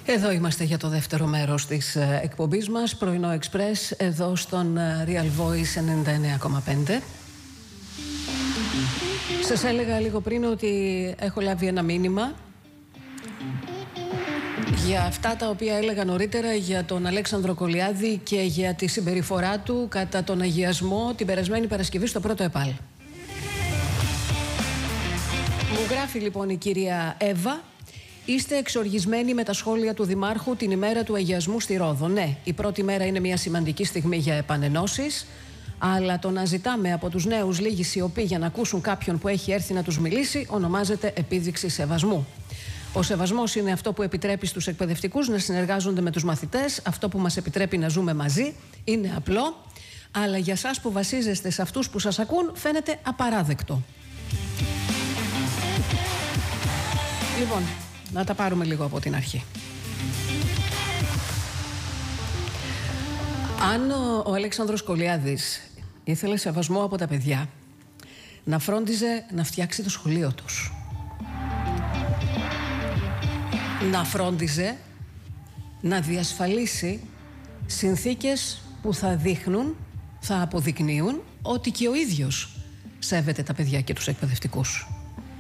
Εδώ είμαστε για το δεύτερο μέρος της εκπομπής μας, πρωινό Εξπρές, εδώ στον Real Voice 99,5. Σας έλεγα λίγο πριν ότι έχω λάβει ένα μήνυμα για αυτά τα οποία έλεγα νωρίτερα για τον Αλέξανδρο Κολιάδη και για τη συμπεριφορά του κατά τον αγιασμό την περασμένη Παρασκευή στο πρώτο ΕΠΑΛ. Μου γράφει λοιπόν η κυρία Εύα: είστε εξοργισμένοι με τα σχόλια του Δημάρχου την ημέρα του αγιασμού στη Ρόδο. Ναι, η πρώτη μέρα είναι μια σημαντική στιγμή για επανενώσεις, αλλά το να ζητάμε από τους νέους λίγη σιωπή για να ακούσουν κάποιον που έχει έρθει να τους μιλήσει ονομάζεται επίδειξη σεβασμού. Ο σεβασμός είναι αυτό που επιτρέπει στους εκπαιδευτικούς να συνεργάζονται με τους μαθητές, αυτό που μας επιτρέπει να ζούμε μαζί. Είναι απλό, αλλά για σας που βασίζεστε σε αυτούς που σας ακούν φαίνεται απαράδεκτο. Λοιπόν, να τα πάρουμε λίγο από την αρχή. Αν ο Αλέξανδρος Κολιάδης ήθελε σεβασμό από τα παιδιά, να φρόντιζε να φτιάξει το σχολείο τους. Να φρόντιζε να διασφαλίσει συνθήκες που θα δείχνουν, θα αποδεικνύουν ότι και ο ίδιος σέβεται τα παιδιά και τους εκπαιδευτικούς.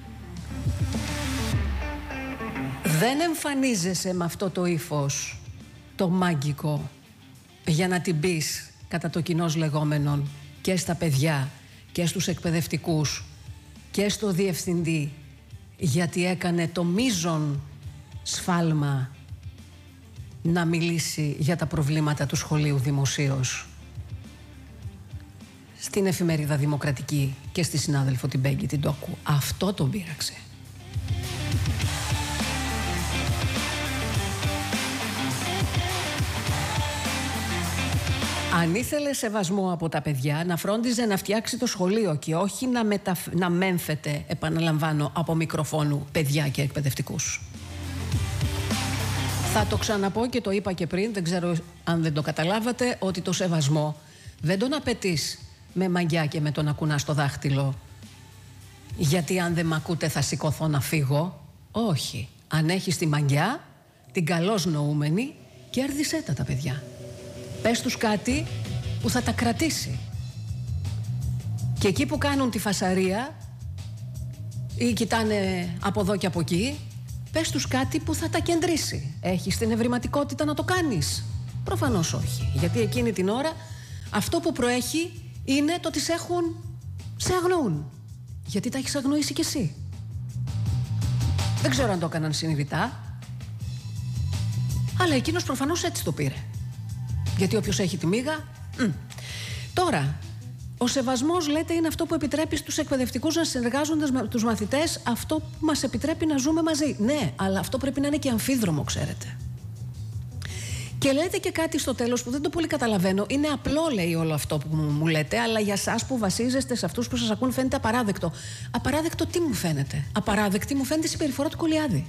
Δεν εμφανίζεσαι με αυτό το ύφος το μάγκικο για να την πεις κατά το κοινώς λεγόμενον και στα παιδιά και στους εκπαιδευτικούς και στο διευθυντή, γιατί έκανε το μείζον σφάλμα να μιλήσει για τα προβλήματα του σχολείου δημοσίως στην εφημερίδα Δημοκρατική και στη συνάδελφο την Πέγγι την Τόκου. Αυτό τον πείραξε. Αν ήθελε σεβασμό από τα παιδιά, να φρόντιζε να φτιάξει το σχολείο και όχι να μέμφεται, επαναλαμβάνω, από μικροφόνου παιδιά και εκπαιδευτικούς. Θα το ξαναπώ και το είπα και πριν, δεν ξέρω αν δεν το καταλάβατε, ότι το σεβασμό δεν τον απαιτείς με μαγιά και με το να κουνάς το δάχτυλο, γιατί αν δεν μ' ακούτε θα σηκωθώ να φύγω. Όχι. Αν έχεις τη μαγιά, την καλώς νοούμενη, κέρδισέ τα παιδιά. Πες τους κάτι που θα τα κρατήσει. Και εκεί που κάνουν τη φασαρία ή κοιτάνε από εδώ και από εκεί, πες τους κάτι που θα τα κεντρήσει. Έχεις την ευρηματικότητα να το κάνεις? Προφανώς όχι. Γιατί εκείνη την ώρα αυτό που προέχει είναι το ότι σε αγνοούν. Γιατί τα έχεις αγνοήσει κι εσύ. Δεν ξέρω αν το έκαναν συνειδητά, αλλά εκείνος προφανώς έτσι το πήρε. Γιατί όποιος έχει τη μύγα. Τώρα, ο σεβασμός, λέτε, είναι αυτό που επιτρέπει στους εκπαιδευτικούς να συνεργάζονται με τους μαθητές, αυτό που μας επιτρέπει να ζούμε μαζί. Ναι, αλλά αυτό πρέπει να είναι και αμφίδρομο, ξέρετε. Και λέτε και κάτι στο τέλος που δεν το πολύ καταλαβαίνω. Είναι απλό, λέει, όλο αυτό που μου λέτε, αλλά για σας που βασίζεστε σε αυτούς που σας ακούν φαίνεται απαράδεκτο. Απαράδεκτο τι μου φαίνεται? Απαράδεκτη μου φαίνεται η συμπεριφορά του Κολιάδη.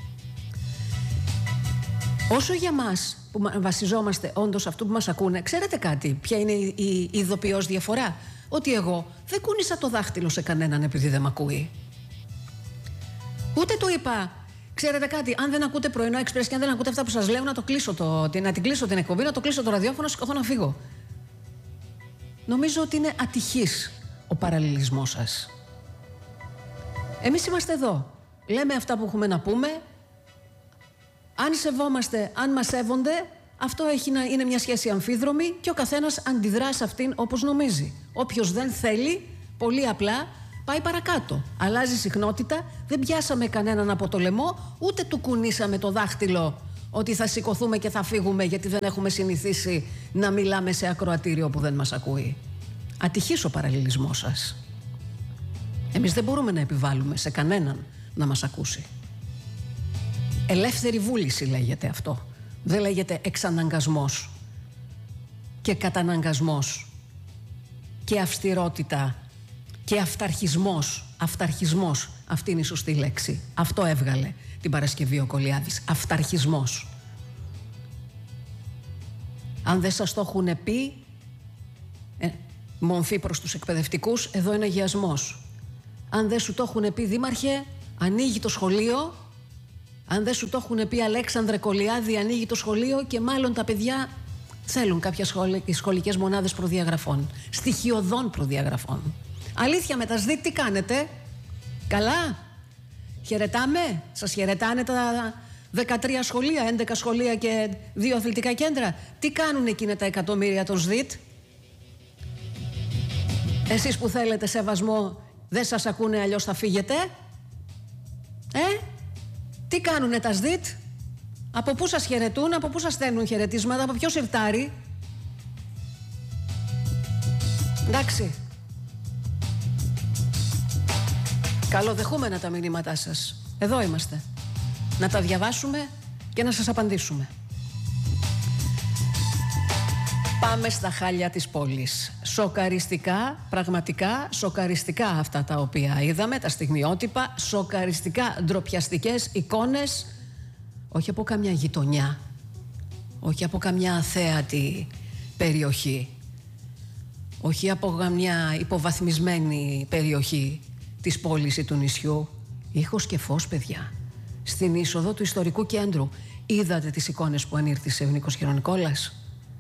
Όσο για μας που βασιζόμαστε όντως αυτού που μας ακούνε, ξέρετε κάτι, ποια είναι η ειδοποιώς διαφορά? Ότι εγώ δεν κούνησα το δάχτυλο σε κανέναν επειδή δεν μ' ακούει. Ούτε του είπα, ξέρετε κάτι, αν δεν ακούτε πρωινό Εξπρές και αν δεν ακούτε αυτά που σας λέω, να την κλείσω την εκπομπή, να το κλείσω το ραδιόφωνο, σηκωθώ να φύγω. Νομίζω ότι είναι ατυχής ο παραλληλισμός σας. Εμείς είμαστε εδώ, λέμε αυτά που έχουμε να πούμε. Αν σεβόμαστε, αν μας σέβονται, αυτό είναι μια σχέση αμφίδρομη και ο καθένας αντιδρά σε αυτήν όπως νομίζει. Όποιος δεν θέλει, πολύ απλά πάει παρακάτω. Αλλάζει συχνότητα, δεν πιάσαμε κανέναν από το λαιμό, ούτε του κουνήσαμε το δάχτυλο ότι θα σηκωθούμε και θα φύγουμε γιατί δεν έχουμε συνηθίσει να μιλάμε σε ακροατήριο που δεν μας ακούει. Ατυχής ο παραλληλισμός σας. Εμείς δεν μπορούμε να επιβάλλουμε σε κανέναν να μας ακούσει. Ελεύθερη βούληση λέγεται αυτό. Δεν λέγεται εξαναγκασμός και καταναγκασμός και αυστηρότητα και αυταρχισμός. Αυταρχισμός, αυτή είναι η σωστή λέξη. Αυτό έβγαλε την Παρασκευή ο Κολιάδης. Αυταρχισμός. Αν δεν σας το έχουν πει, μομφή προς τους εκπαιδευτικούς, εδώ είναι αγιασμός. Αν δεν σου το έχουν πει, δήμαρχε, ανοίγει το σχολείο Αν δεν σου το έχουν πει, Αλέξανδρε Κολιάδη, ανοίγει το σχολείο και μάλλον τα παιδιά θέλουν κάποιες σχολικές μονάδες προδιαγραφών. Στοιχειωδών προδιαγραφών. Αλήθεια, με τα ΣΔΙΤ τι κάνετε? Καλά? Χαιρετάμε? Σας χαιρετάνε τα 13 σχολεία, 11 σχολεία και 2 αθλητικά κέντρα? Τι κάνουν εκείνα τα εκατομμύρια των ΣΔΙΤ? Εσείς που θέλετε σεβασμό, δεν σας ακούνε, αλλιώς θα φύγετε? Τι κάνουνε τα ΣΔΙΤ? Από πού σας χαιρετούν, από πού σας στέλνουν χαιρετίσματα, από ποιο σιρτάρι? Εντάξει. Καλοδεχούμενα τα μηνύματά σας. Εδώ είμαστε. Να τα διαβάσουμε και να σας απαντήσουμε. Πάμε στα χάλια της πόλης. Σοκαριστικά, πραγματικά σοκαριστικά αυτά τα οποία είδαμε, τα στιγμιότυπα, σοκαριστικά ντροπιαστικές εικόνες, όχι από καμιά γειτονιά, όχι από καμιά αθέατη περιοχή, όχι από καμιά υποβαθμισμένη περιοχή της πόλης ή του νησιού. Ήχος και φως, παιδιά. Στην είσοδο του ιστορικού κέντρου είδατε τις εικόνες που ανήρθησε ο Νίκος Χειρονικόλας?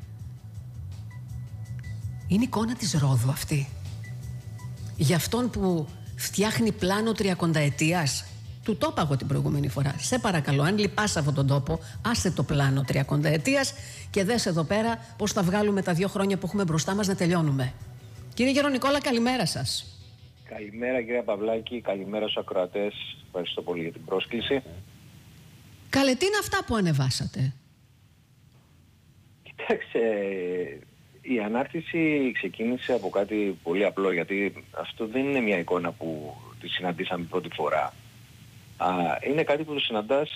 Είναι εικόνα της Ρόδου αυτή. Για αυτόν που φτιάχνει πλάνο 30ετίας. Του το είπα εγώ την προηγούμενη φορά. Σε παρακαλώ, αν λυπάσαι αυτόν τον τόπο, άσε το πλάνο 30ετίας και δες εδώ πέρα πώς θα βγάλουμε τα 2 χρόνια που έχουμε μπροστά μας να τελειώνουμε. Κύριε Γερονικόλα, καλημέρα σας. Καλημέρα κύριε Παυλάκη, καλημέρα στους ακροατές. Ευχαριστώ πολύ για την πρόσκληση. Καλέ, τι είναι αυτά που ανεβάσατε? Κοιτάξτε, η ανάρτηση ξεκίνησε από κάτι πολύ απλό, γιατί αυτό δεν είναι μια εικόνα που τη συναντήσαμε πρώτη φορά. Είναι κάτι που το συναντάς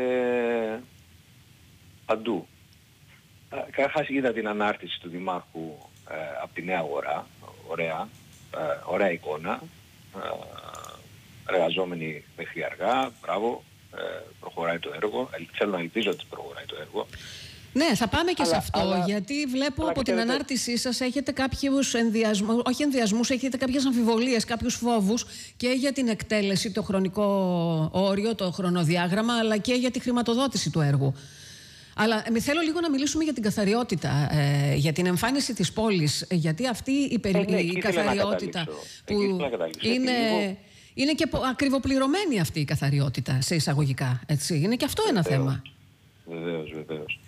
παντού. Καταρχάς είδα την ανάρτηση του Δημάρχου από τη Νέα Αγορά, ωραία εικόνα, εργαζόμενοι μέχρι αργά, μπράβο, προχωράει το έργο, θέλω να ελπίζω ότι προχωράει το έργο. Ναι, θα πάμε και σε αυτό, γιατί βλέπω από την ανάρτησή σας έχετε κάποιους ενδιασμούς, έχετε κάποιες αμφιβολίες, κάποιους φόβους και για την εκτέλεση, το χρονικό όριο, το χρονοδιάγραμμα, αλλά και για τη χρηματοδότηση του έργου. Αλλά θέλω λίγο να μιλήσουμε για την καθαριότητα, για την εμφάνιση της πόλης, γιατί αυτή η καθαριότητα που είναι και ακριβοπληρωμένη αυτή η καθαριότητα, σε εισαγωγικά, έτσι, είναι και αυτό ένα θέμα. Βεβαίως.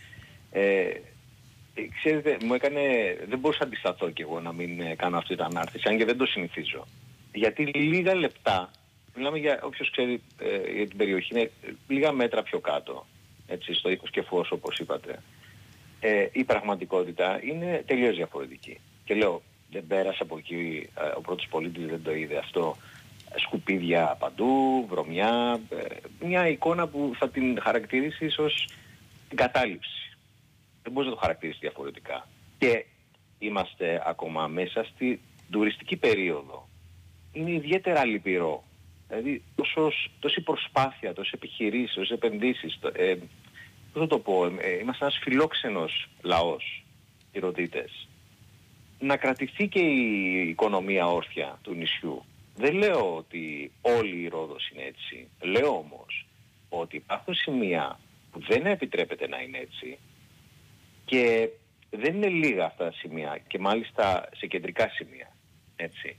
Ξέρετε, δεν μπορούσα να αντισταθώ κι εγώ να μην κάνω αυτή την ανάρτηση, αν και δεν το συνηθίζω. Γιατί λίγα λεπτά, μιλάμε για, όποιος ξέρει για την περιοχή, είναι λίγα μέτρα πιο κάτω, έτσι, στο ήχος και φως όπως είπατε, η πραγματικότητα είναι τελείως διαφορετική. Και λέω, δεν πέρασε από εκεί, ο πρώτος πολίτης δεν το είδε αυτό, σκουπίδια παντού, βρωμιά, μια εικόνα που θα την χαρακτηρίσεις ως εγκατάλειψη. Δεν μπορείς να το χαρακτηρίσεις διαφορετικά. Και είμαστε ακόμα μέσα στη τουριστική περίοδο. Είναι ιδιαίτερα λυπηρό. Δηλαδή τόση προσπάθεια, τόσες επιχειρήσεις, τόσες επενδύσεις. Πώς θα το πω, είμαστε ένας φιλόξενος λαός, οι Ροδίτες. Να κρατηθεί και η οικονομία όρθια του νησιού. Δεν λέω ότι όλη η Ρόδος είναι έτσι. Λέω όμως ότι υπάρχουν σημεία που δεν επιτρέπεται να είναι έτσι και δεν είναι λίγα αυτά τα σημεία και μάλιστα σε κεντρικά σημεία. Έτσι.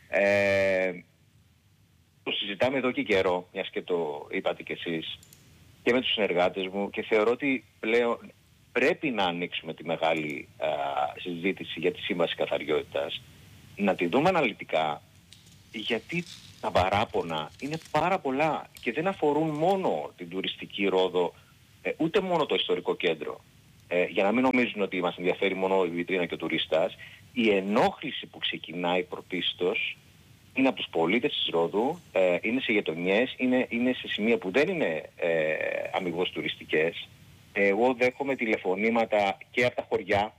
Το συζητάμε εδώ και καιρό, μιας και το είπατε κι εσείς, και με τους συνεργάτες μου, και θεωρώ ότι πλέον πρέπει να ανοίξουμε τη μεγάλη συζήτηση για τη σύμβαση καθαριότητας, να τη δούμε αναλυτικά, γιατί τα παράπονα είναι πάρα πολλά και δεν αφορούν μόνο την τουριστική Ρόδο, ούτε μόνο το ιστορικό κέντρο. Για να μην νομίζουν ότι μας ενδιαφέρει μόνο η βιτρίνα και ο τουρίστας, η ενόχληση που ξεκινάει πρωτίστως είναι από τους πολίτες της Ρόδου, είναι σε γειτονιές, είναι σε σημεία που δεν είναι αμιγώς τουριστικές. Εγώ δέχομαι τηλεφωνήματα και από τα χωριά,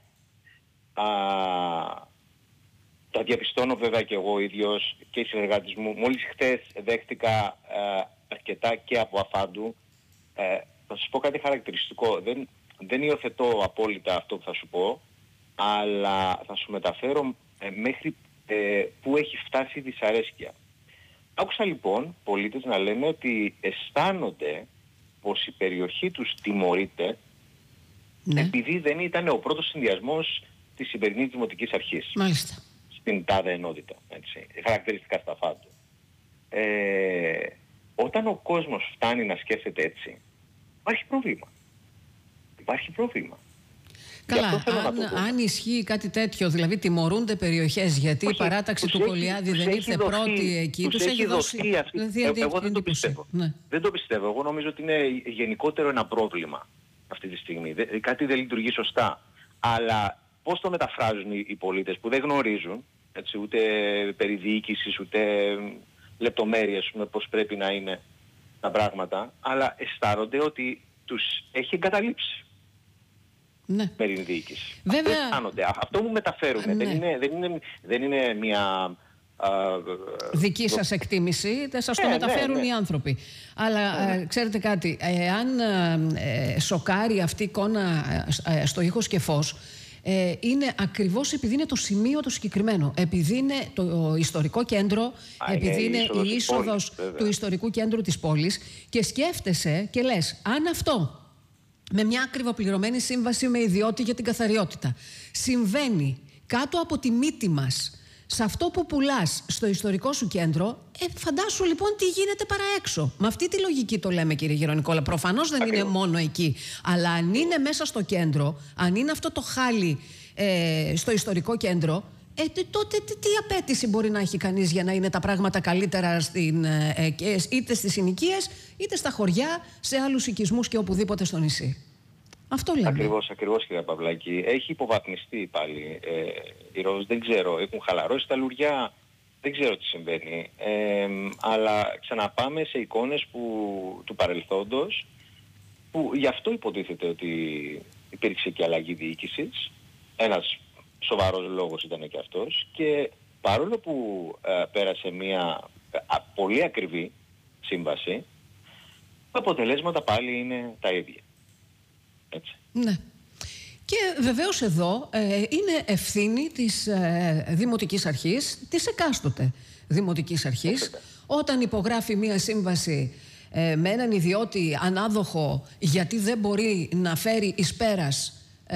τα διαπιστώνω βέβαια και εγώ ίδιος και οι συνεργάτες μου. Μόλις χτες δέχτηκα αρκετά και από Αφάντου. Θα σας πω κάτι χαρακτηριστικό. Δεν υιοθετώ απόλυτα αυτό που θα σου πω, αλλά θα σου μεταφέρω μέχρι που έχει φτάσει η δυσαρέσκεια. Άκουσα λοιπόν πολίτες να λένε ότι αισθάνονται πως η περιοχή τους τιμωρείται επειδή δεν ήταν ο πρώτος συνδυασμός της σημερινής Δημοτικής Αρχής. Μάλιστα. Στην τάδε ενότητα, έτσι, χαρακτηριστικά στα φάτου. Όταν ο κόσμος φτάνει να σκέφτεται έτσι, υπάρχει πρόβλημα. Υπάρχει πρόβλημα. Καλά, αν ισχύει κάτι τέτοιο, δηλαδή τιμωρούνται περιοχές γιατί η παράταξη του Κολιάδη δεν ήρθε πρώτη εκεί, τους έχει δώσει. Εγώ δεν το πιστεύω. Ναι. Δεν το πιστεύω. Εγώ νομίζω ότι είναι γενικότερο ένα πρόβλημα αυτή τη στιγμή. Κάτι δεν λειτουργεί σωστά. Αλλά πώς το μεταφράζουν οι πολίτες που δεν γνωρίζουν, έτσι, ούτε περί διοίκησης, ούτε λεπτομέρειες πώς πρέπει να είναι τα πράγματα, αλλά αισθάνονται ότι τους έχει εγκαταλείψει. Ναι. Με την διοίκηση. Βέβαια... Αυτό μου μεταφέρουν. Ναι. Δεν είναι μια... δική σας εκτίμηση, δεν σας το μεταφέρουν οι άνθρωποι. Αλλά ξέρετε κάτι, αν σοκάρει αυτή η εικόνα στο ήχος και φως, είναι ακριβώς επειδή είναι το σημείο το συγκεκριμένο. Επειδή είναι το ιστορικό κέντρο, επειδή είναι η είσοδος του ιστορικού κέντρου της πόλης, και σκέφτεσαι και λες, αν αυτό με μια ακριβοπληρωμένη σύμβαση με ιδιώτη για την καθαριότητα συμβαίνει κάτω από τη μύτη μας, σε αυτό που πουλάς στο ιστορικό σου κέντρο, φαντάσου λοιπόν τι γίνεται παραέξω. Με αυτή τη λογική το λέμε, κύριε Γερονικόλα. Προφανώς δεν είναι μόνο εκεί. Αλλά αν είναι μέσα στο κέντρο, αν είναι αυτό το χάλι στο ιστορικό κέντρο, τότε τι απέτηση μπορεί να έχει κανείς για να είναι τα πράγματα καλύτερα είτε στις συνοικίες, είτε στα χωριά, σε άλλους οικισμούς και οπουδήποτε στο νησί. Αυτό λέμε. Ακριβώς κύριε Παυλάκη. Έχει υποβαθμιστεί πάλι η Ρόδος, δεν ξέρω. Έχουν χαλαρώσει τα λουριά, δεν ξέρω τι συμβαίνει. Αλλά ξαναπάμε σε εικόνες του παρελθόντος, που γι' αυτό υποτίθεται ότι υπήρξε και αλλαγή διοίκησης. Ένας σοβαρός λόγος ήταν και αυτός, και παρόλο που πέρασε μια πολύ ακριβή σύμβαση, τα αποτελέσματα πάλι είναι τα ίδια. Έτσι. Ναι. Και βεβαίως εδώ είναι ευθύνη της Δημοτικής Αρχής, της εκάστοτε Δημοτικής Αρχής, όταν υπογράφει μία σύμβαση με έναν ιδιώτη ανάδοχο γιατί δεν μπορεί να φέρει εις πέρας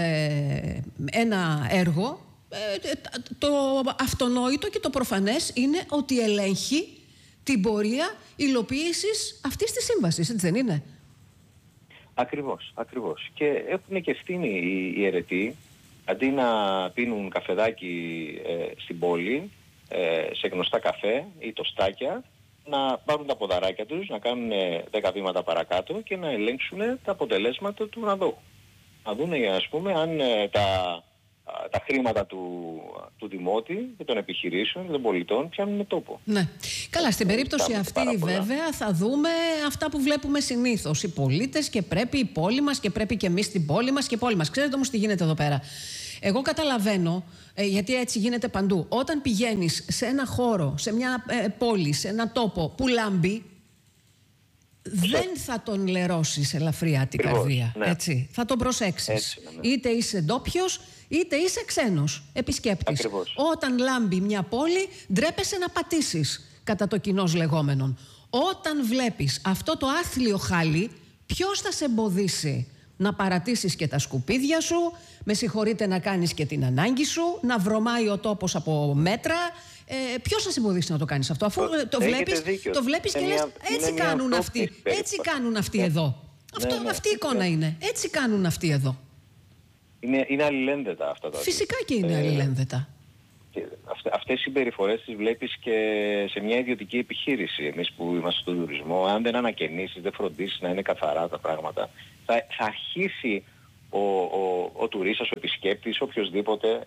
ένα έργο, το αυτονόητο και το προφανές είναι ότι ελέγχει την πορεία υλοποίησης αυτής της σύμβασης, έτσι δεν είναι? Ακριβώς. Και έχουν και ευθύνη οι αιρετοί, αντί να πίνουν καφεδάκι στην πόλη, σε γνωστά καφέ ή τοστάκια, να πάρουν τα ποδαράκια τους, να κάνουν 10 βήματα παρακάτω και να ελέγξουν τα αποτελέσματα του αναδόχου. Να δουν, ας πούμε, αν τα χρήματα του Δημότη και των επιχειρήσεων και των πολιτών πιάνουν τόπο. Ναι. Καλά, στην περίπτωση αυτή βέβαια θα δούμε αυτά που βλέπουμε συνήθως. Οι πολίτες, και πρέπει η πόλη μας, και πρέπει και εμείς την πόλη μας και πόλη μας. Ξέρετε όμως τι γίνεται εδώ πέρα? Εγώ καταλαβαίνω, γιατί έτσι γίνεται παντού. Όταν πηγαίνεις σε ένα χώρο, σε μια πόλη, σε ένα τόπο που λάμπει, δεν θα τον λερώσεις ελαφριά την καρδία. Ναι. Έτσι. Θα τον προσέξεις. Έτσι, ναι. Είτε είσαι ντόπιος, είτε είσαι ξένος επισκέπτης. Ακριβώς. Όταν λάμπει μια πόλη, ντρέπεσαι να πατήσεις, κατά το κοινώς λεγόμενον. Όταν βλέπεις αυτό το άθλιο χάλι, ποιος θα σε εμποδίσει να παρατήσεις και τα σκουπίδια σου, με συγχωρείτε, να κάνεις και την ανάγκη σου, να βρωμάει ο τόπος από μέτρα? Ποιος θα σε εμποδίσει να το κάνεις αυτό? Αφού το βλέπεις και λες, έτσι κάνουν αυτοί. Έτσι κάνουν αυτοί εδώ. Αυτή η εικόνα είναι. Έτσι κάνουν αυτοί εδώ. Είναι αλληλένδετα αυτά τα. Φυσικά και είναι αλληλένδετα. Αυτές οι συμπεριφορές τις βλέπεις και σε μια ιδιωτική επιχείρηση. Εμείς που είμαστε στον τουρισμό, αν δεν ανακαινήσεις, δεν φροντίσεις να είναι καθαρά τα πράγματα, θα αρχίσει ο τουρίστας, ο επισκέπτης, οποιοσδήποτε,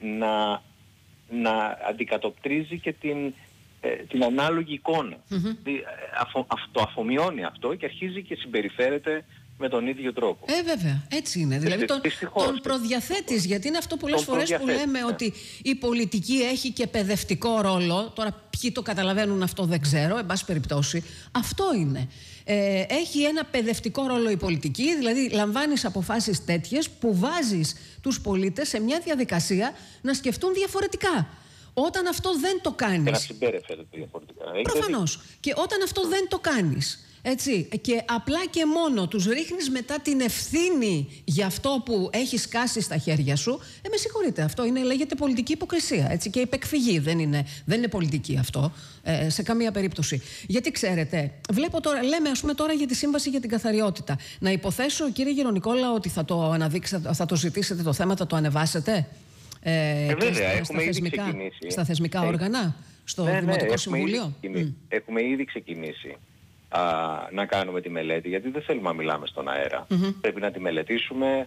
να αντικατοπτρίζει και την ανάλογη εικόνα. Το αφομοιώνει αυτό και αρχίζει και συμπεριφέρεται με τον ίδιο τρόπο. Βέβαια, έτσι είναι. Δηλαδή τον προδιαθέτεις, γιατί είναι αυτό πολλές φορές που λέμε ότι η πολιτική έχει και παιδευτικό ρόλο. Τώρα ποιοι το καταλαβαίνουν αυτό δεν ξέρω, εν πάση περιπτώσει. Αυτό είναι. Έχει ένα παιδευτικό ρόλο η πολιτική, δηλαδή λαμβάνεις αποφάσεις τέτοιες που βάζεις τους πολίτες σε μια διαδικασία να σκεφτούν διαφορετικά. Όταν αυτό δεν το κάνεις. Και να συμπεριφέρεται διαφορετικά. Προφανώς. Και όταν αυτό δεν το κάνεις, Έτσι, και απλά και μόνο τους ρίχνεις μετά την ευθύνη για αυτό που έχεις κάσει στα χέρια σου. Με συγχωρείτε, αυτό λέγεται πολιτική υποκρισία, έτσι, και υπεκφυγή. Δεν είναι πολιτική αυτό, σε καμία περίπτωση. Γιατί ξέρετε, βλέπω τώρα, λέμε ας πούμε τώρα για τη Σύμβαση για την Καθαριότητα. Να υποθέσω, κύριε Γερονικόλα, ότι θα το ζητήσετε το θέμα, θα το ανεβάσετε βέβαια, έχουμε ήδη ξεκινήσει. Στα θεσμικά όργανα, στο Δημοτικό Συμβούλιο. Έχουμε ήδη ξεκινήσει να κάνουμε τη μελέτη, γιατί δεν θέλουμε να μιλάμε στον αέρα. Πρέπει να τη μελετήσουμε,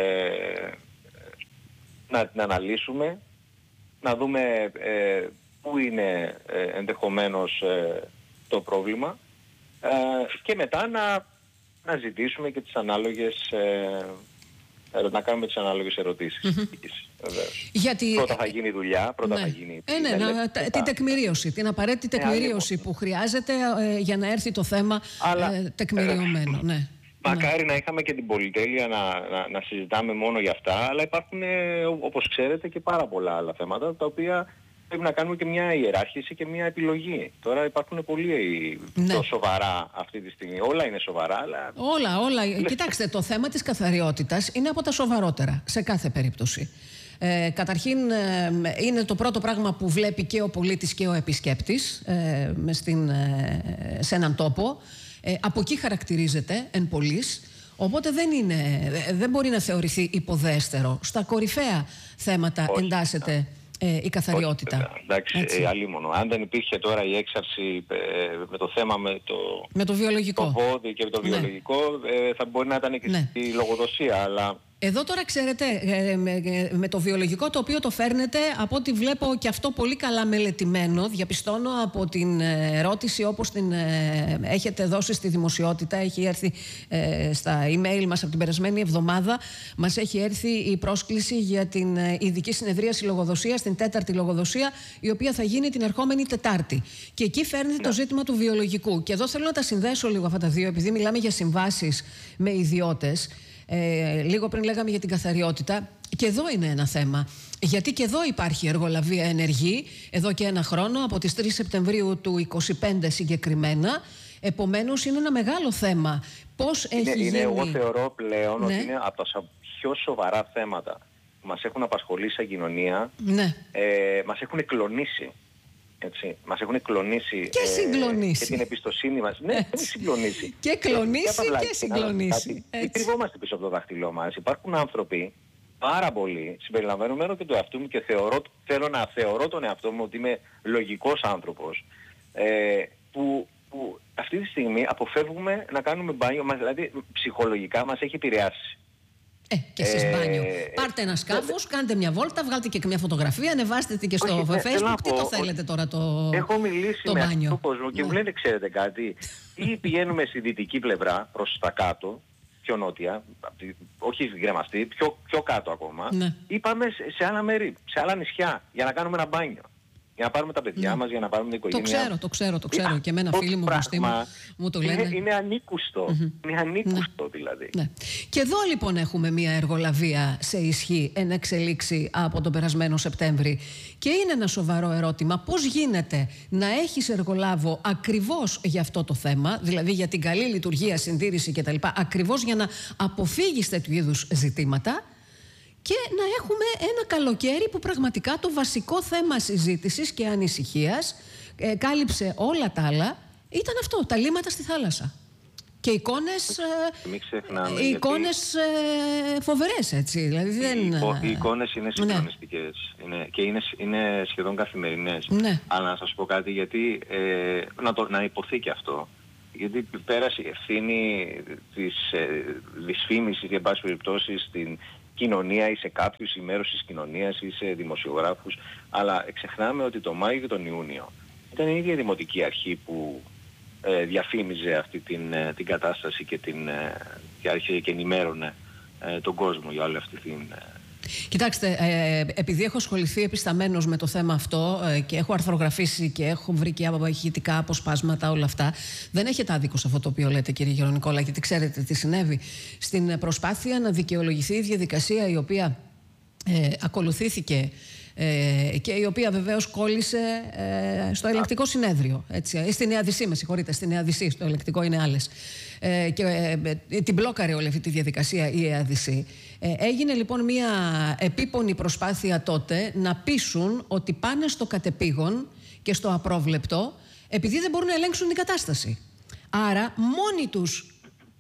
να την αναλύσουμε, να δούμε πού είναι ενδεχομένως το πρόβλημα και μετά να ζητήσουμε και τις ανάλογες, να κάνουμε τις ανάλογες ερωτήσεις. Γιατί... Πρώτα θα γίνει δουλειά, θα γίνει την τεκμηρίωση, την απαραίτητη τεκμηρίωση που χρειάζεται για να έρθει το θέμα τεκμηριωμένο. Μακάρι να είχαμε και την πολυτέλεια να συζητάμε μόνο για αυτά, αλλά υπάρχουν, όπως ξέρετε, και πάρα πολλά άλλα θέματα, τα οποία πρέπει να κάνουμε και μια ιεράρχηση και μια επιλογή. Τώρα υπάρχουν πολύ πιο σοβαρά αυτή τη στιγμή. Όλα είναι σοβαρά, αλλά... Όλα. Κοιτάξτε, το θέμα της καθαριότητας είναι από τα σοβαρότερα, σε κάθε περίπτωση. Καταρχήν, είναι το πρώτο πράγμα που βλέπει και ο πολίτης και ο επισκέπτης σε έναν τόπο. Από εκεί χαρακτηρίζεται εν πολλοίς. Οπότε δεν μπορεί να θεωρηθεί υποδέστερο. Στα κορυφαία θέματα εντάσσεται η καθαριότητα. Εντάξει, αλίμονο. Αν δεν υπήρχε τώρα η έξαρση με το θέμα με το βιολογικό, το πόδι και το βιολογικό, θα μπορεί να ήταν και στη λογοδοσία, αλλά... Εδώ τώρα ξέρετε, με το βιολογικό, το οποίο το φέρνετε, από ό,τι βλέπω και αυτό πολύ καλά μελετημένο, διαπιστώνω από την ερώτηση όπως την έχετε δώσει στη δημοσιότητα, έχει έρθει στα email μας από την περασμένη εβδομάδα, μας έχει έρθει η πρόσκληση για την ειδική συνεδρίαση λογοδοσίας, την 4η λογοδοσία, η οποία θα γίνει την ερχόμενη Τετάρτη. Και εκεί φέρνετε το ζήτημα του βιολογικού. Και εδώ θέλω να τα συνδέσω λίγο αυτά τα δύο, επειδή μιλάμε για συμβάσεις με ιδιώτες. Λίγο πριν λέγαμε για την καθαριότητα, και εδώ είναι ένα θέμα. Γιατί και εδώ υπάρχει εργολαβία ενεργή, εδώ και ένα χρόνο, από τις 3 Σεπτεμβρίου του 2025 συγκεκριμένα. Επομένως, είναι ένα μεγάλο θέμα. Πώς έχει γίνει... Εγώ θεωρώ πλέον ότι είναι από τα πιο σοβαρά θέματα που μας έχουν απασχολήσει σαν κοινωνία. Μας έχουν κλονίσει. Έτσι. Μας έχουν κλονίσει και συγκλονίσει και την εμπιστοσύνη μας. Ναι, έχουν συγκλονίσει. Και κλονίσει και συγκλονίσει. Δεν κρυβόμαστε πίσω από το δάχτυλό μας. Υπάρχουν άνθρωποι, πάρα πολλοί, συμπεριλαμβανομένου και του εαυτού μου, και θέλω να θεωρώ τον εαυτό μου ότι είμαι λογικός άνθρωπος, που αυτή τη στιγμή αποφεύγουμε να κάνουμε μπάνιο, δηλαδή ψυχολογικά μας έχει επηρεάσει. Και εσείς μπάνιο. Πάρτε ένα σκάφος, κάντε μια βόλτα, βγάλτε και μια φωτογραφία, ανεβάστε τη και στο Facebook. Τι το θέλετε τώρα το μπάνιο? Έχω μιλήσει με αυτόν τον κόσμο και μου λένε, ξέρετε κάτι, ή πηγαίνουμε στη δυτική πλευρά, προς τα κάτω, πιο νότια, όχι γκρεμαστή, πιο κάτω ακόμα, ή πάμε σε άλλα μέρη, σε άλλα νησιά, για να κάνουμε ένα μπάνιο. Για να πάρουμε τα παιδιά μας, για να πάρουμε την οικογένεια. Το ξέρω. Και εμένα φίλοι μου, γνωστοί μου το λένε. Είναι ανήκουστο. Είναι ανήκουστο δηλαδή. Και εδώ λοιπόν έχουμε μια εργολαβία σε ισχύ, εν εξελίξει από τον περασμένο Σεπτέμβρη. Και είναι ένα σοβαρό ερώτημα. Πώς γίνεται να έχεις εργολάβο ακριβώς για αυτό το θέμα, δηλαδή για την καλή λειτουργία, συντήρηση κτλ., ακριβώς για να αποφύγεις τέτοιου είδους ζητήματα, και να έχουμε ένα καλοκαίρι που πραγματικά το βασικό θέμα συζήτησης και ανησυχίας κάλυψε όλα τα άλλα, ήταν αυτό, τα λίμματα στη θάλασσα. Και εικόνες φοβερές, έτσι. Δηλαδή οι εικόνες είναι συγκλονιστικές και είναι σχεδόν καθημερινές. Αλλά να σας πω κάτι, γιατί να υποθεί και αυτό. Γιατί πέρασε η ευθύνη της δυσφήμισης, για πάση περιπτώσει, στην κοινωνία ή σε κάποιους, ή μέρος της κοινωνίας ή σε δημοσιογράφους, αλλά ξεχνάμε ότι το Μάιο και τον Ιούνιο ήταν η ίδια δημοτική αρχή που διαφήμιζε αυτή την κατάσταση και άρχισε και ενημέρωνε τον κόσμο για όλη αυτή την... Κοιτάξτε, επειδή έχω ασχοληθεί επισταμένως με το θέμα αυτό και έχω αρθρογραφήσει και έχω βρει και ηχητικά αποσπάσματα, όλα αυτά, δεν έχετε άδικο σε αυτό το οποίο λέτε, κύριε Γερονικόλα, γιατί ξέρετε τι συνέβη. Στην προσπάθεια να δικαιολογηθεί η διαδικασία η οποία ακολουθήθηκε και η οποία βεβαίως κόλλησε στο ελεκτικό συνέδριο. Έτσι, στην ΕΑΔΣ, με συγχωρείτε, στην ΕΑΔΣ, στο ελεκτικό είναι άλλες. Και την μπλόκαρε όλη αυτή τη διαδικασία η ΕΑΔΣ. Έγινε λοιπόν μια επίπονη προσπάθεια τότε να πείσουν ότι πάνε στο κατεπήγον και στο απρόβλεπτο, επειδή δεν μπορούν να ελέγξουν την κατάσταση. Άρα μόνοι τους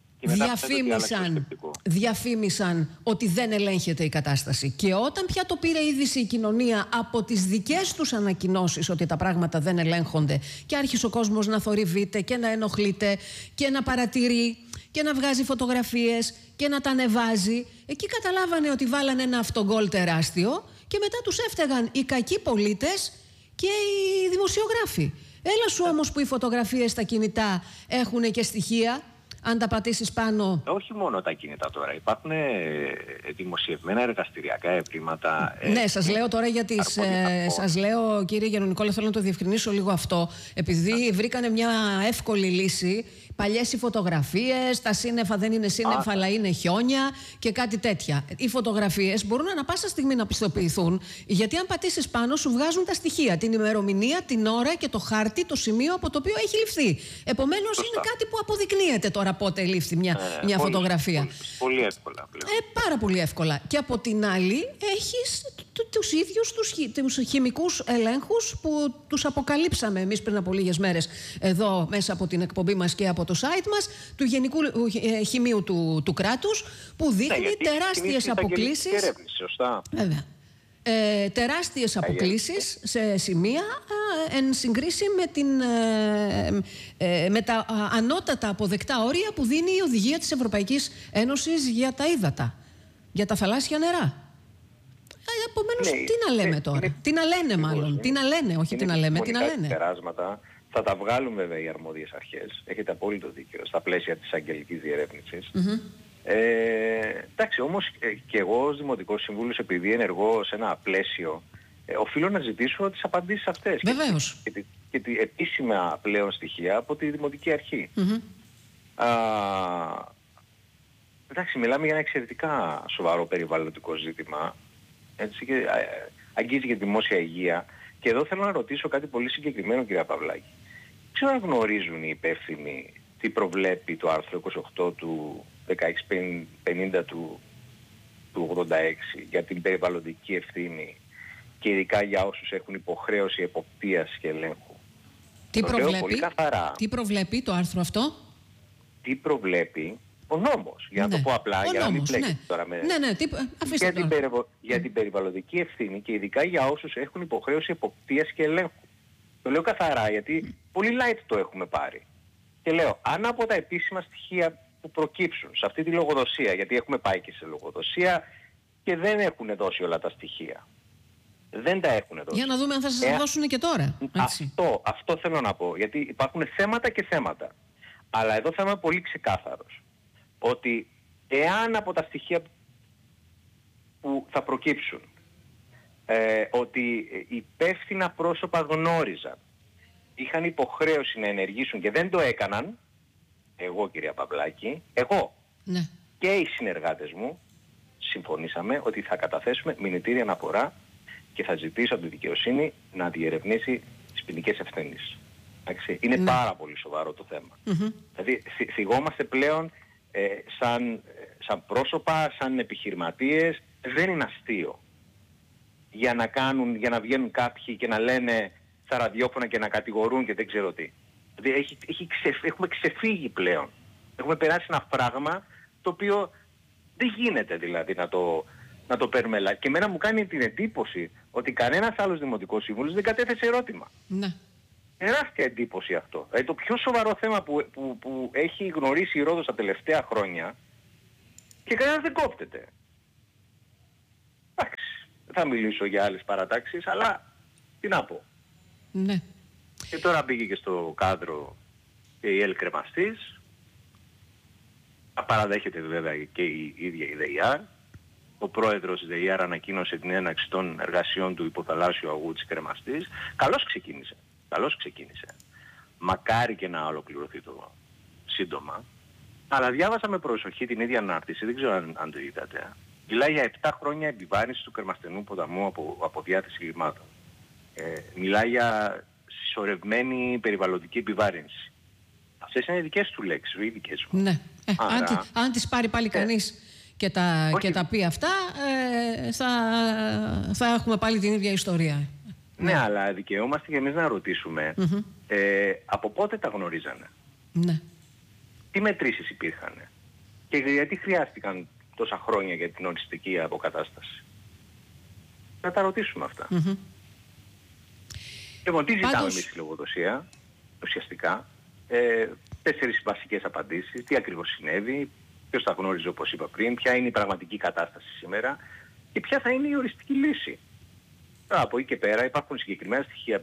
διαφήμισαν ότι δεν ελέγχεται η κατάσταση. Και όταν πια το πήρε είδηση η κοινωνία από τις δικές τους ανακοινώσεις ότι τα πράγματα δεν ελέγχονται και άρχισε ο κόσμος να θορυβείται και να ενοχλείται και να παρατηρεί και να βγάζει φωτογραφίες και να τα ανεβάζει, εκεί καταλάβανε ότι βάλανε ένα αυτογκόλ τεράστιο και μετά τους έφταιγαν οι κακοί πολίτες και οι δημοσιογράφοι. Έλα σου όμως που οι φωτογραφίες στα κινητά έχουν και στοιχεία. Αν τα πατήσεις πάνω... Όχι μόνο τα κινητά τώρα. Υπάρχουν δημοσιευμένα εργαστηριακά ευρήματα. Ναι, σας λέω τώρα για τις... σας λέω, κύριε Γιαννονικόλα, θέλω να το διευκρινίσω λίγο αυτό. Επειδή βρήκανε μια εύκολη λύση, παλιές οι φωτογραφίες, τα σύννεφα δεν είναι σύννεφα αλλά είναι χιόνια και κάτι τέτοια. Οι φωτογραφίες μπορούν ανά πάσα στιγμή να πιστοποιηθούν, γιατί αν πατήσεις πάνω σου βγάζουν τα στοιχεία, την ημερομηνία, την ώρα και το χάρτη, το σημείο από το οποίο έχει ληφθεί. Επομένως είναι κάτι που αποδεικνύεται τώρα πότε λήφθη μια φωτογραφία. Πολύ εύκολα πλέον. Πάρα πολύ εύκολα. Και από την άλλη έχεις τους ίδιους τους χημικούς ελέγχους που τους αποκαλύψαμε εμείς πριν από λίγες μέρες εδώ μέσα από την εκπομπή μας και από το site μας, του Γενικού Χημείου του κράτους, που δείχνει τεράστιες αποκλίσεις. Βέβαια. Τεράστιες αποκλίσεις σε σημεία εν συγκρίση με τα ανώτατα αποδεκτά όρια που δίνει η οδηγία της Ευρωπαϊκής Ένωσης για τα ύδατα, για τα θαλάσσια νερά. Επομένως, τι να λέμε τώρα, τι να λένε μάλλον, τι να λένε, όχι τι να λέμε, τι να λένε. Περάσματα θα τα βγάλουν βέβαια οι αρμόδιες αρχές, έχετε απόλυτο δίκιο, στα πλαίσια της αγγελικής διερεύνησης. Εντάξει, όμως και εγώ ως Δημοτικός Συμβούλος, επειδή ενεργώ σε ένα πλαίσιο, οφείλω να ζητήσω τις απαντήσεις αυτές. Βεβαίως. Και τη επίσημα πλέον στοιχεία από τη Δημοτική Αρχή. Εντάξει, μιλάμε για ένα εξαιρετικά σοβαρό περιβαλλοντικό ζήτημα, έτσι, και αγγίζει για τη δημόσια υγεία. Και εδώ θέλω να ρωτήσω κάτι πολύ συγκεκριμένο, κυρία Παυλάκη. Ξέρω αν γνωρίζουν οι υπεύθυνοι τι προβλέπει το άρθρο 28 του 1650 του 86 για την περιβαλλοντική ευθύνη και ειδικά για όσους έχουν υποχρέωση εποπτείας και ελέγχου. Τι προβλέπει το άρθρο αυτό? Τι προβλέπει ο νόμος, για να το πω απλά, για να μην πλέκει τώρα με... για την περιβαλλοντική ευθύνη και ειδικά για όσους έχουν υποχρέωση εποπτείας και ελέγχου. Το λέω καθαρά γιατί πολύ light το έχουμε πάρει. Και λέω, αν από τα επίσημα στοιχεία που προκύψουν σε αυτή τη λογοδοσία, γιατί έχουμε πάει και σε λογοδοσία και δεν έχουν δώσει όλα τα στοιχεία. Δεν τα έχουν δώσει. Για να δούμε αν θα σας δώσουν και τώρα. Αυτό θέλω να πω, γιατί υπάρχουν θέματα και θέματα. Αλλά εδώ θα είμαι πολύ ξεκάθαρος. Ότι εάν από τα στοιχεία που θα προκύψουν ότι υπεύθυνα πρόσωπα γνώριζαν, είχαν υποχρέωση να ενεργήσουν και δεν το έκαναν, εγώ κυρία Παυλάκη, και οι συνεργάτες μου συμφωνήσαμε ότι θα καταθέσουμε μηνυτήρια αναφορά και θα ζητήσω από τη δικαιοσύνη να διερευνήσει τις ποινικές ευθύνες. Είναι πάρα πολύ σοβαρό το θέμα. Δηλαδή θυγόμαστε πλέον σαν πρόσωπα, σαν επιχειρηματίες, δεν είναι αστείο για να βγαίνουν κάποιοι και να λένε στα ραδιόφωνα και να κατηγορούν και δεν ξέρω τι. Δηλαδή έχουμε ξεφύγει πλέον. Έχουμε περάσει ένα φράγμα το οποίο δεν γίνεται δηλαδή να το παίρνουμε. Και εμένα μου κάνει την εντύπωση ότι κανένας άλλος Δημοτικός Σύμβουλος δεν κατέθεσε ερώτημα. Ναι. Τεράστια εντύπωση αυτό. Δηλαδή το πιο σοβαρό θέμα που έχει γνωρίσει η Ρόδος τα τελευταία χρόνια και κανένας δεν κόπτεται. Εντάξει, δεν θα μιλήσω για άλλες παρατάξεις, αλλά τι να πω. Ναι. Και τώρα μπήκε και στο κάδρο και η ΕΛ Κρεμαστής. Παραδέχεται βέβαια και η ίδια η ΔΕΙΑΡ. Ο πρόεδρος της ΔΕΙΑΡ ανακοίνωσε την έναρξη των εργασιών του υποθαλάσσιου αγού της Κρεμαστής. Καλώς ξεκίνησε. Μακάρι και να ολοκληρωθεί το σύντομα. Αλλά διάβασα με προσοχή την ίδια ανάρτηση, δεν ξέρω αν το είδατε, Μιλάει για 7 χρόνια επιβάρυνση του Κερμαστενού ποταμού από διάθεση λιμάτων. Μιλάει για συσσωρευμένη περιβαλλοντική επιβάρυνση. Αυτές είναι οι δικές του λέξεις, οι δικές μου. Ναι. Αν τις πάρει πάλι κανείς και τα πει αυτά, θα έχουμε πάλι την ίδια ιστορία. Ναι, αλλά δικαιούμαστε και εμείς να ρωτήσουμε από πότε τα γνωρίζανε. Ναι. Τι μετρήσεις υπήρχαν και γιατί χρειάστηκαν τόσα χρόνια για την οριστική αποκατάσταση. Να τα ρωτήσουμε αυτά. Λοιπόν, τι ζητάμε εμείς στη λογοδοσία, ουσιαστικά? 4 βασικές απαντήσεις. Τι ακριβώς συνέβη, ποιος τα γνώριζε όπως είπα πριν, ποια είναι η πραγματική κατάσταση σήμερα και ποια θα είναι η οριστική λύση. Από εκεί και πέρα υπάρχουν συγκεκριμένα στοιχεία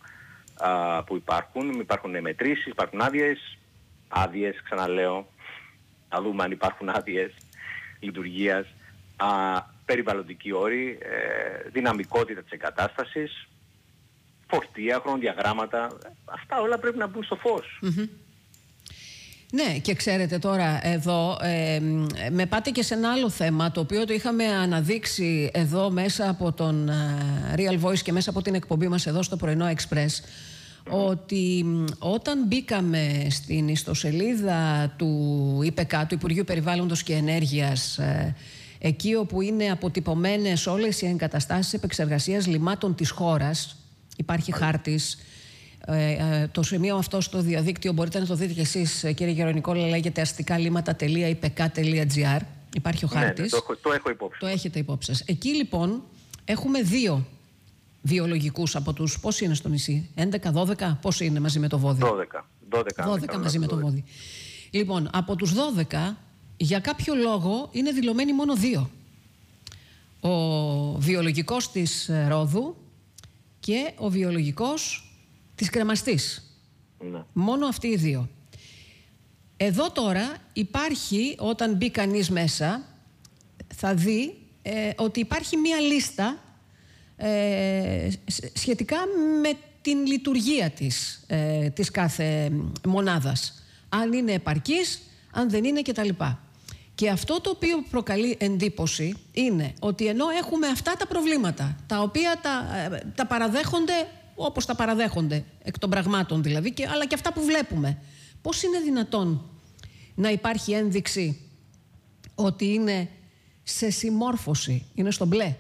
που υπάρχουν μετρήσεις, υπάρχουν άδειες, ξαναλέω, να δούμε αν υπάρχουν άδειες λειτουργίας, περιβαλλοντικοί όροι, δυναμικότητα της εγκατάστασης, φορτία, χρονοδιαγράμματα, αυτά όλα πρέπει να μπουν στο φως. Ναι, και ξέρετε τώρα εδώ με πάτε και σε ένα άλλο θέμα, το οποίο το είχαμε αναδείξει εδώ μέσα από τον Real Voice και μέσα από την εκπομπή μας εδώ στο Πρωινό Express, ότι όταν μπήκαμε στην ιστοσελίδα του ΙΠΕΚΑ, του Υπουργείου Περιβάλλοντος και Ενέργειας, εκεί όπου είναι αποτυπωμένες όλες οι εγκαταστάσεις επεξεργασίας λιμάτων της χώρας, υπάρχει χάρτης. Το σημείο αυτό στο διαδίκτυο μπορείτε να το δείτε κι εσείς, κύριε Γερονικόλα, λέγεται αστικαλήματα.ipk.gr. Υπάρχει ο χάρτης. Ναι, το έχω υπόψη. Το έχετε υπόψη σας. Εκεί λοιπόν έχουμε 2 βιολογικούς από τους, πώς είναι στο νησί, 11-12, πώς είναι μαζί με το Βόδι? 12 μαζί με το Βόδι. Λοιπόν, από τους 12, για κάποιο λόγο είναι δηλωμένοι μόνο 2. Ο βιολογικός της Ρόδου και ο βιολογικός της Κρεμαστής. Ναι. Μόνο αυτοί οι 2. Εδώ τώρα υπάρχει, όταν μπει κανείς μέσα, θα δει ότι υπάρχει μία λίστα σχετικά με την λειτουργία της κάθε μονάδας. Αν είναι επαρκής, αν δεν είναι κτλ. Και αυτό το οποίο προκαλεί εντύπωση είναι ότι ενώ έχουμε αυτά τα προβλήματα, τα οποία τα παραδέχονται όπως τα παραδέχονται, εκ των πραγμάτων δηλαδή, αλλά και αυτά που βλέπουμε, πώς είναι δυνατόν να υπάρχει ένδειξη ότι είναι σε συμμόρφωση, είναι στο μπλε,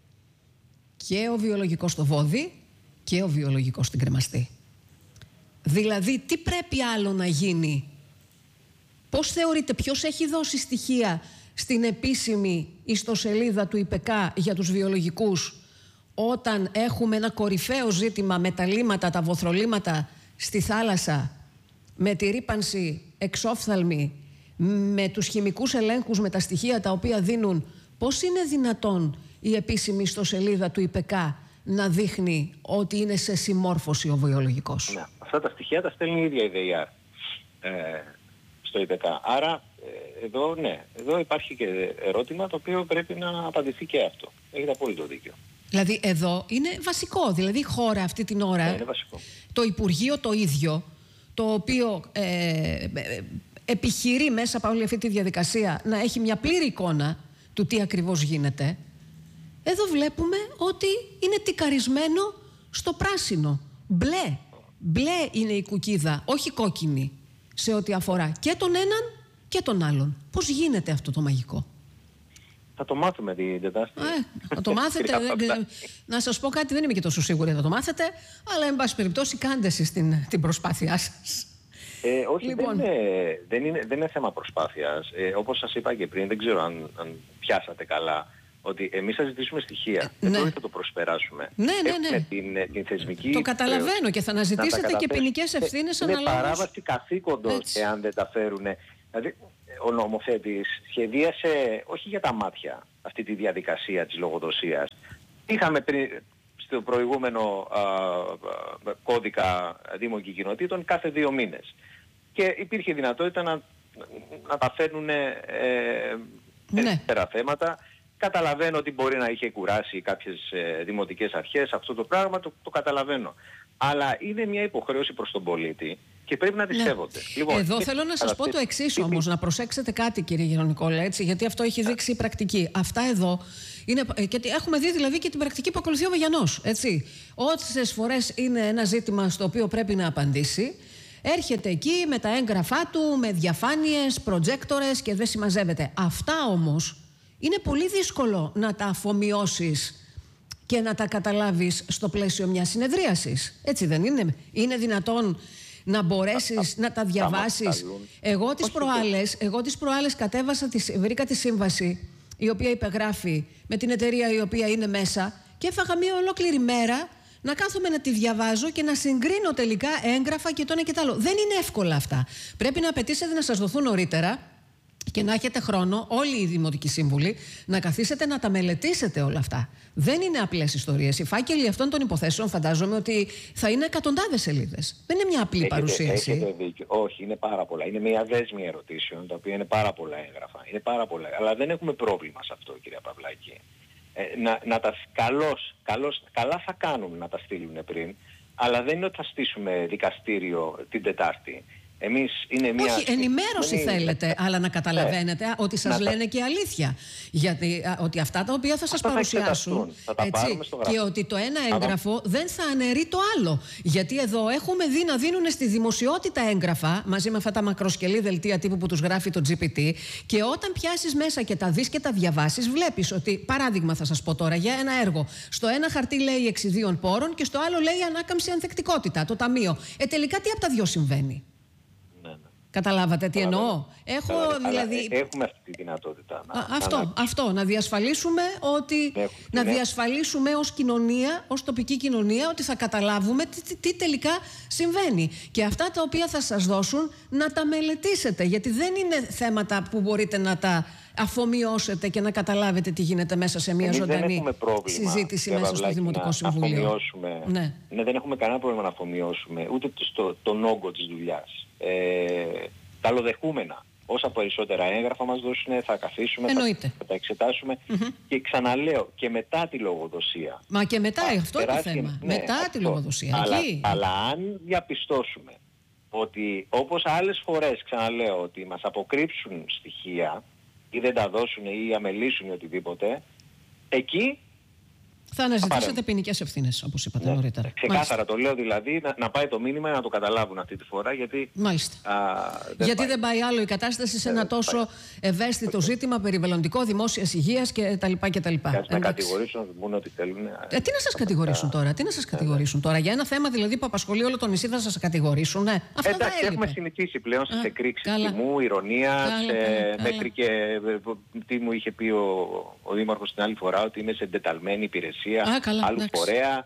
και ο βιολογικός στο Βόδι και ο βιολογικός στην Κρεμαστή? Δηλαδή, τι πρέπει άλλο να γίνει? Πώς θεωρείτε, ποιος έχει δώσει στοιχεία στην επίσημη ιστοσελίδα του ΙΠΕΚΑ για τους βιολογικούς, όταν έχουμε ένα κορυφαίο ζήτημα με τα λίματα, τα βοθρολίματα στη θάλασσα, με τη ρύπανση εξόφθαλμη, με τους χημικούς ελέγχους, με τα στοιχεία τα οποία δίνουν? Πώς είναι δυνατόν η επίσημη ιστοσελίδα του ΙΠΕΚΑ να δείχνει ότι είναι σε συμμόρφωση ο βιολογικός? Ναι, αυτά τα στοιχεία τα στέλνει η ίδια η ΔΕΙΑΡ στο ΙΠΕΚΑ. Άρα εδώ υπάρχει και ερώτημα το οποίο πρέπει να απαντηθεί και αυτό. Έχετε απόλυτο δίκιο. Δηλαδή εδώ είναι βασικό, δηλαδή η χώρα αυτή την ώρα, είναι βασικό. Το Υπουργείο το ίδιο, το οποίο επιχειρεί μέσα από όλη αυτή τη διαδικασία να έχει μια πλήρη εικόνα του τι ακριβώς γίνεται, εδώ βλέπουμε ότι είναι τικαρισμένο στο πράσινο. Μπλε. Μπλε είναι η κουκίδα, όχι κόκκινη, σε ό,τι αφορά και τον έναν και τον άλλον. Πώς γίνεται αυτό το μαγικό? Θα το μάθουμε την Τετάρτη. Θα το μάθετε. Να σας πω κάτι, δεν είμαι και τόσο σίγουρη θα το μάθετε, αλλά εν πάση περιπτώσει κάντε εσείς την προσπάθειά σας. Όχι, λοιπόν, δεν είναι θέμα προσπάθειας. Όπως σας είπα και πριν, δεν ξέρω αν πιάσατε καλά, ότι εμείς θα ζητήσουμε στοιχεία. Δεν θα το προσπεράσουμε. Ναι. Την θεσμική... Το καταλαβαίνω και θα αναζητήσετε και ποινικές ευθύνες αναλόγως. Είναι παράβαση καθήκοντος εάν δεν τα φέρουν. Δηλαδή, ο νομοθέτης σχεδίασε όχι για τα μάτια αυτή τη διαδικασία της λογοδοσίας. Είχαμε στο προηγούμενο κώδικα Δήμων και Κοινοτήτων κάθε 2 μήνες. Και υπήρχε δυνατότητα να τα φέρνουν πέρα θέματα. Καταλαβαίνω ότι μπορεί να είχε κουράσει κάποιες δημοτικές αρχές αυτό το πράγμα, το καταλαβαίνω. Αλλά είναι μια υποχρέωση προς τον πολίτη και πρέπει να τις σέβονται. Λοιπόν, εδώ θέλω να σας πω το εξής όμως, να προσέξετε κάτι κύριε Γερονικόλα, έτσι, γιατί αυτό έχει δείξει η πρακτική. Αυτά εδώ είναι, γιατί έχουμε δει δηλαδή και την πρακτική που ακολουθεί ο Βαγιανός, έτσι. Όσες φορές είναι ένα ζήτημα στο οποίο πρέπει να απαντήσει, έρχεται εκεί με τα έγγραφά του, με διαφάνειες, προτζέκτορες και δεν συμμαζεύεται. Αυτά όμως είναι πολύ δύσκολο να τα αφομοιώσεις και να τα καταλάβεις στο πλαίσιο μιας συνεδρίασης. Έτσι δεν είναι? Είναι δυνατόν να μπορέσεις να τα διαβάσεις? Εγώ τις προάλλες κατέβασα, βρήκα τη σύμβαση η οποία υπεγράφει με την εταιρεία η οποία είναι μέσα και έφαγα μια ολόκληρη μέρα να κάθομαι να τη διαβάζω και να συγκρίνω τελικά έγγραφα και το ένα και το άλλο. Δεν είναι εύκολα αυτά. Πρέπει να απαιτήσετε να σας δοθούν νωρίτερα και να έχετε χρόνο, όλοι οι δημοτικοί σύμβουλοι, να καθίσετε να τα μελετήσετε όλα αυτά. Δεν είναι απλές ιστορίες. Οι φάκελοι αυτών των υποθέσεων φαντάζομαι ότι θα είναι εκατοντάδες σελίδες. Δεν είναι μια απλή παρουσίαση. Έχετε δίκιο. Όχι, είναι πάρα πολλά. Είναι μια δέσμη ερωτήσεων, τα οποία είναι πάρα πολλά έγγραφα. Είναι πάρα πολλά. Αλλά δεν έχουμε πρόβλημα σε αυτό, κυρία Παυλάκη. Καλά θα κάνουν να τα στείλουν πριν, αλλά δεν είναι ότι θα στήσουμε δικαστήριο την Τετάρτη. Εμείς είναι μια... Όχι, ενημέρωση θέλετε, αλλά να καταλαβαίνετε ότι σας λένε και αλήθεια. Γιατί ότι αυτά τα οποία θα σας παρουσιάσουν, θα τα πάρουμε στο γραφείο. Και ότι το ένα έγγραφο δεν θα αναιρεί το άλλο. Γιατί εδώ έχουμε δει να δίνουν στη δημοσιότητα έγγραφα, μαζί με αυτά τα μακροσκελή δελτία τύπου που τους γράφει το GPT, και όταν πιάσεις μέσα και τα δεις και τα διαβάσεις, βλέπεις ότι, παράδειγμα θα σας πω τώρα για ένα έργο, στο ένα χαρτί λέει εξιδίων πόρων και στο άλλο λέει ανάκαμψη ανθεκτικότητα, το ταμείο. Τελικά τι από τα δυο συμβαίνει? Καταλάβατε τι εννοώ? Έχουμε αυτή τη δυνατότητα. Αυτό, να διασφαλίσουμε ότι... Να διασφαλίσουμε ως κοινωνία, ως τοπική κοινωνία, ότι θα καταλάβουμε τι τελικά συμβαίνει. Και αυτά τα οποία θα σας δώσουν να τα μελετήσετε. Γιατί δεν είναι θέματα που μπορείτε να τα αφομοιώσετε και να καταλάβετε τι γίνεται μέσα σε μια ζωντανή συζήτηση μέσα στο Δημοτικό Συμβούλιο. Δεν έχουμε κανένα πρόβλημα να αφομοιώσουμε ούτε τον όγκο της δουλειάς. Καλοδεχούμενα. Όσα περισσότερα έγγραφα μας δώσουν, θα καθίσουμε, θα τα εξετάσουμε. Και ξαναλέω, και μετά τη λογοδοσία. Μα και μετά, αυτό το θέμα. Μετά τη λογοδοσία. Αλλά αν διαπιστώσουμε ότι όπως άλλες φορές, ξαναλέω, ότι μας αποκρύψουν στοιχεία ή δεν τα δώσουν ή αμελήσουν ή οτιδήποτε, εκεί θα αναζητήσετε ποινικές ευθύνες, όπως είπατε νωρίτερα. Ξεκάθαρα το λέω, δηλαδή, να πάει το μήνυμα να το καταλάβουν αυτή τη φορά, γιατί... Γιατί δεν πάει άλλο η κατάσταση σε ένα τόσο ευαίσθητο ζήτημα, περιβαλλοντικό, δημόσιας υγείας κτλ. Να κατηγορήσουν, να πούνε ό,τι θέλουν. Τι να σας κατηγορήσουν τώρα, τώρα, για ένα θέμα δηλαδή που απασχολεί όλο το νησί θα σας κατηγορήσουν? Εντάξει, έχουμε συνηθίσει πλέον στις εκρήξεις τιμού, ηρωνίας, μέχρι και τι μου είχε πει ο Δήμαρχος την άλλη φορά, ότι είμαι σε εντεταλμένη υπηρεσία. Άλλου φορέα,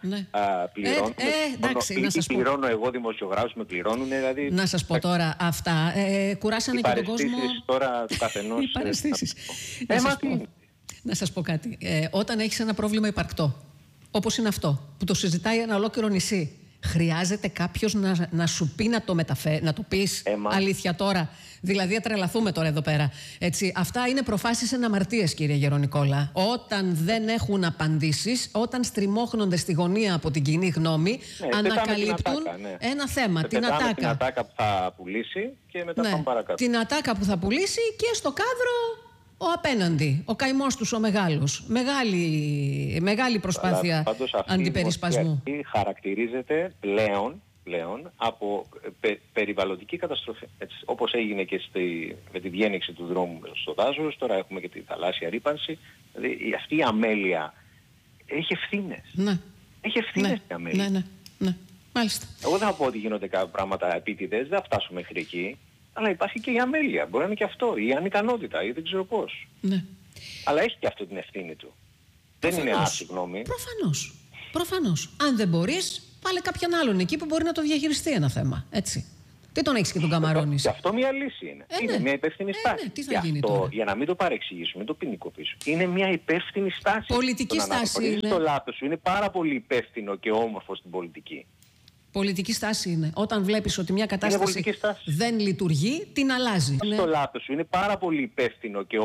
πληρώνω εγώ, δημοσιογράφους με πληρώνουν, δηλαδή... Να σας πω τώρα, αυτά κουράσανε και τον κόσμο... Οι παραισθήσεις τώρα του καθενός... Οι παραισθήσεις. Να σας πω κάτι. Όταν έχεις ένα πρόβλημα υπαρκτό, όπως είναι αυτό, που το συζητάει ένα ολόκληρο νησί, χρειάζεται κάποιος να σου πει να το πεις αλήθεια τώρα? Δηλαδή, θα τρελαθούμε τώρα εδώ πέρα. Έτσι, αυτά είναι προφάσεις εναμαρτίες, κύριε Γερονικόλα. Όταν δεν έχουν απαντήσεις, όταν στριμώχνονται στη γωνία από την κοινή γνώμη, ανακαλύπτουν ένα θέμα. Την ατάκα. Την ατάκα που θα πουλήσει και μετά πάμε παρακάτω. Την ατάκα που θα πουλήσει και στο κάδρο ο απέναντι, ο καημός τους ο μεγάλος. Μεγάλη προσπάθεια αντιπερισπασμού. Χαρακτηρίζεται πλέον από περιβαλλοντική καταστροφή. Έτσι, όπως έγινε και με τη διένυξη του δρόμου στο δάσος, τώρα έχουμε και τη θαλάσσια ρύπανση. Δηλαδή αυτή η αμέλεια έχει ευθύνες. Έχει ευθύνες η αμέλεια. Ναι. Μάλιστα. Εγώ δεν θα πω ότι γίνονται κάποια πράγματα επίτηδες, δεν θα φτάσουμε μέχρι εκεί. Αλλά υπάρχει και η αμέλεια. Μπορεί να είναι και αυτό, η ανικανότητα ή δεν ξέρω πώς. Αλλά έχει και αυτό την ευθύνη του. Δεν είναι άσχη γνώμη. Προφανώς. Αν δεν μπορείς, βάλε κάποιον άλλον εκεί που μπορεί να το διαχειριστεί ένα θέμα. Έτσι. Τι τον έχεις και τον καμαρώνεις? Και αυτό μια λύση είναι. Είναι μια υπεύθυνη στάση. Τι θα γίνει τώρα? Για να μην το παρεξηγήσουμε, μην το ποινικοποιήσουμε. Είναι μια υπεύθυνη στάση. Πολιτική στάση είναι. Το λάθος σου είναι πάρα πολύ υπεύθυνο και όμορφο στην πολιτική. Πολιτική στάση είναι. Όταν βλέπεις ότι μια κατάσταση δεν λειτουργεί, την αλλάζει. Το λάθος σου είναι πάρα πολύ υπεύθυνο και